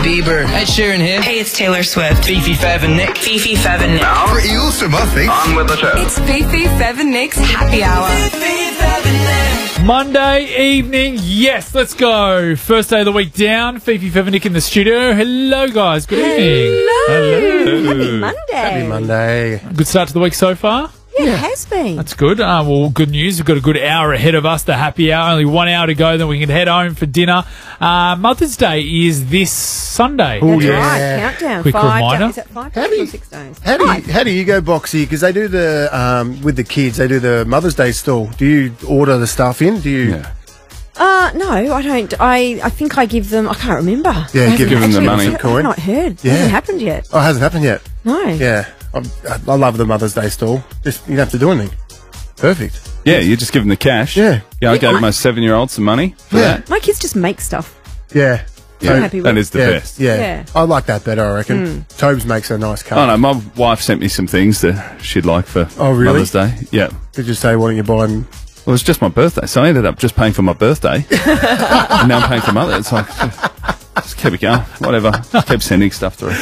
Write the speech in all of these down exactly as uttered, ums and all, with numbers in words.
Bieber. Ed Sheeran here. Hey, it's Taylor Swift. Fifi, Fev and Nick. Fifi, Fev and Nick. Pretty awesome, I think. On with the show. It's Fifi, Fev and Nick's Happy Hour. Fifi, Fev and Nick. Monday evening, yes, let's go. First day of the week down. Fifi, Fev and Nick in the studio. Hello, guys. Good evening. Hello. Happy Monday. Happy Monday. Good start to the week so far. Yeah, it has been. That's good. Uh, well, good news. We've got a good hour ahead of us, the happy hour. Only one hour to go, then we can head home for dinner. Uh, Mother's Day is this Sunday. Oh, That's yeah. right. Countdown. Quick five reminder. Days, is it five How days do you- or six days? How do you, Five. how do you go, Boxy? Because they do the, um, with the kids, they do the Mother's Day stall. Do you order the stuff in? Do you? Yeah. Uh, no, I don't. I, I think I give them, I can't remember. Yeah, I haven't give them the actually- money. I haven't not heard. Yeah. It hasn't happened yet. Oh, it hasn't happened yet. No. Yeah. I, I love the Mother's Day stall. Just, you don't have to do anything. Perfect. Yeah, you just give them the cash. Yeah. Yeah, I gave I- my seven-year-old some money for Yeah. that. My kids just make stuff. Yeah. Yeah, I'm happy with that is the yeah, best. Yeah. Yeah. I like that better, I reckon. Tobes makes a nice cake. Oh, no, my wife sent me some things that she'd like for Oh, really? Mother's Day. Yeah. Did you say, why don't you buy them? Well, it's just my birthday, so I ended up just paying for my birthday. And now I'm paying for Mother. It's like, just keep it going. Whatever. Just keep sending stuff through.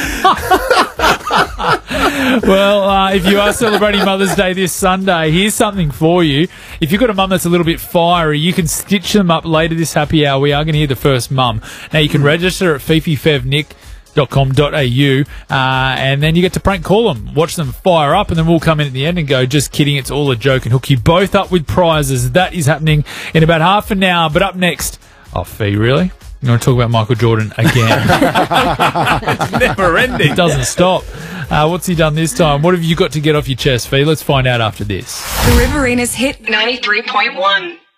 Well, uh, if you are celebrating Mother's Day this Sunday, here's something for you. If you've got a mum that's a little bit fiery, you can stitch them up later this happy hour. We are going to hear the first mum. Now, you can register at fifi fev nick dot com dot a u, uh, and then you get to prank call them, watch them fire up, and then we'll come in at the end and go, just kidding, it's all a joke, and hook you both up with prizes. That is happening in about half an hour. But up next, oh, Fee, really? You want to talk about Michael Jordan again? It's never ending. It doesn't stop. Uh, what's he done this time? What have you got to get off your chest, Fee? Let's find out after this. The Riverina's hit ninety-three point one.